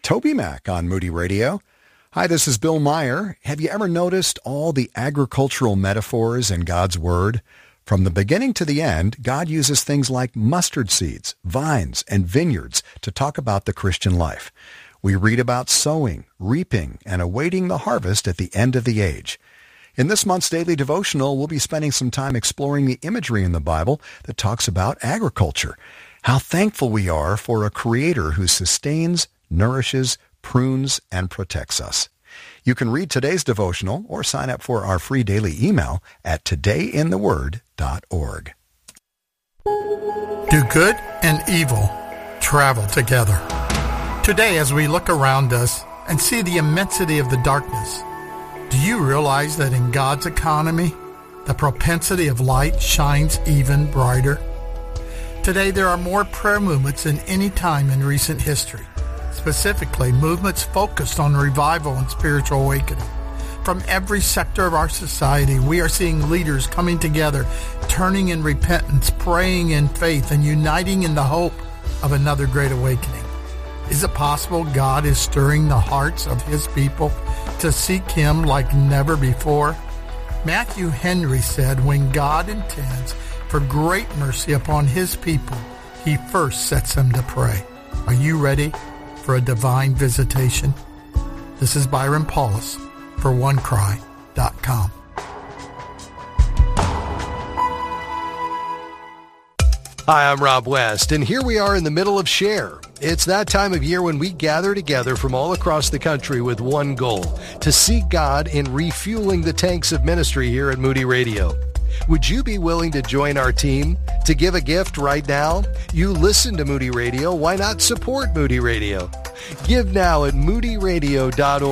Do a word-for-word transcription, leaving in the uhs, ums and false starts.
Toby Mac on Moody Radio. Hi, this is Bill Meyer. Have you ever noticed all the agricultural metaphors in God's Word? From the beginning to the end, God uses things like mustard seeds, vines, and vineyards to talk about the Christian life. We read about sowing, reaping, and awaiting the harvest at the end of the age. In this month's daily devotional, we'll be spending some time exploring the imagery in the Bible that talks about agriculture. How thankful we are for a Creator who sustains, nourishes, prunes, and protects us. You can read today's devotional or sign up for our free daily email at today in the word dot org. Do good and evil travel together? Today, as we look around us and see the immensity of the darkness, do you realize that in God's economy, the propensity of light shines even brighter? Today, there are more prayer movements than any time in recent history. Specifically, movements focused on revival and spiritual awakening. From every sector of our society, we are seeing leaders coming together, turning in repentance, praying in faith, and uniting in the hope of another great awakening. Is it possible God is stirring the hearts of His people to seek Him like never before? Matthew Henry said, when God intends for great mercy upon His people, He first sets them to pray. Are you ready for a divine visitation? This is Byron Paulus for one cry dot com. Hi, I'm Rob West, and here we are in the middle of Share. It's that time of year when we gather together from all across the country with one goal, to seek God in refueling the tanks of ministry here at Moody Radio. Would you be willing to join our team? To give a gift right now? You listen to Moody Radio. Why not support Moody Radio? Give now at moody radio dot org.